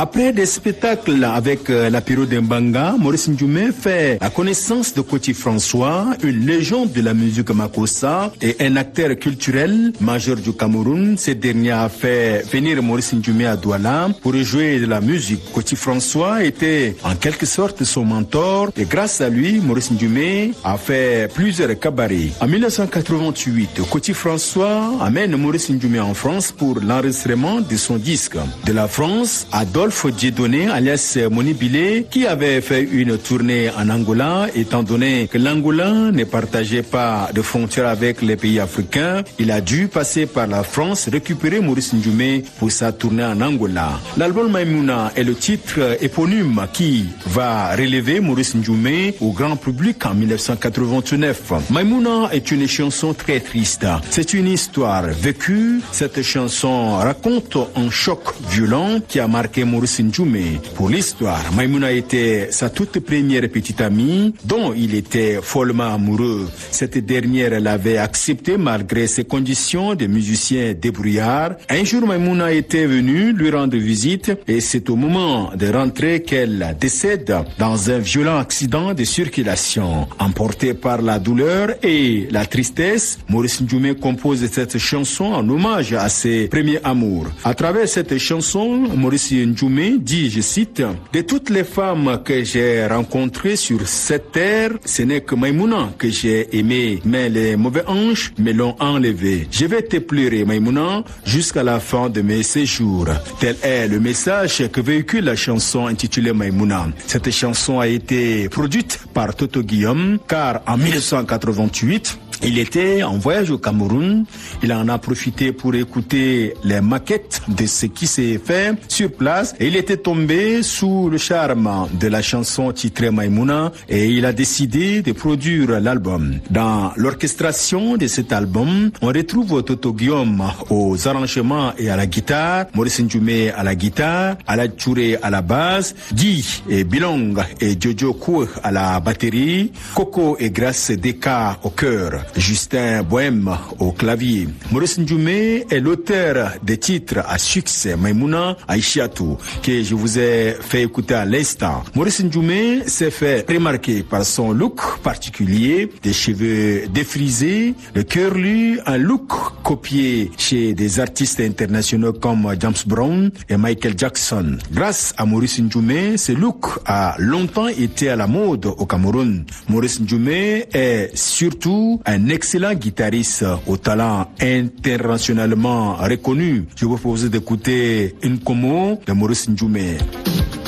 Après des spectacles avec la période Mbanga, Maurice Ndjoumé fait la connaissance de Koti François, une légende de la musique makossa et un acteur culturel majeur du Cameroun. Ce dernier a fait venir Maurice Ndjoumé à Douala pour jouer de la musique. Koti François était en quelque sorte son mentor et grâce à lui, Maurice Ndjoumé a fait plusieurs cabarets. En 1988, Koti François amène Maurice Ndjoumé en France pour l'enregistrement de son disque. De la France, Adolphe Dieudonné, alias Moni Bilé, qui avait fait une tournée en Angola, étant donné que l'Angola ne partageait pas de frontières avec les pays africains, il a dû passer par la France, récupérer Maurice Ndjoumé pour sa tournée en Angola. L'album Maïmouna est le titre éponyme qui va relever Maurice Ndjoumé au grand public en 1989. Maïmouna est une chanson très triste. C'est une histoire vécue. Cette chanson raconte un choc violent qui a marqué Maurice Ndjoumé. Pour l'histoire, Maïmouna était sa toute première petite amie dont il était follement amoureux. Cette dernière l'avait accepté malgré ses conditions de musicien débrouillard. Un jour, Maïmouna était venue lui rendre visite et c'est au moment de rentrer qu'elle décède dans un violent accident de circulation. Emporté par la douleur et la tristesse, Maurice Ndjoumé compose cette chanson en hommage à ses premiers amours. À travers cette chanson, Maurice Ndjoumé dit, je cite, « De toutes les femmes que j'ai rencontrées sur cette terre, ce n'est que Maïmouna que j'ai aimé, mais les mauvais anges me l'ont enlevé. Je vais te pleurer, Maïmouna, jusqu'à la fin de mes séjours. » Tel est le message que véhicule la chanson intitulée Maïmouna. Cette chanson a été produite par Toto Guillaume, car en 1988, il était en voyage au Cameroun. Il en a profité pour écouter les maquettes de ce qui s'est fait sur place. Et il était tombé sous le charme de la chanson titrée Maïmouna et il a décidé de produire l'album. Dans l'orchestration de cet album, on retrouve Toto Guillaume aux arrangements et à la guitare, Maurice Ndjoumé à la guitare, Ala Touré à la basse, Guy et Bilong et Jojo Kou à la batterie, Coco et Grace Deka au chœur, Justin Bohème au clavier. Maurice Ndjoumé est l'auteur des titres à succès Maïmouna, Aïchiatou, que je vous ai fait écouter à l'instant. Maurice Ndjoumé s'est fait remarquer par son look particulier, des cheveux défrisés, le curly, un look copié chez des artistes internationaux comme James Brown et Michael Jackson. Grâce à Maurice Ndjoumé, ce look a longtemps été à la mode au Cameroun. Maurice Ndjoumé est surtout un excellent guitariste au talent internationalement reconnu. Je vous propose d'écouter une commo de Maurice Ndjoumé.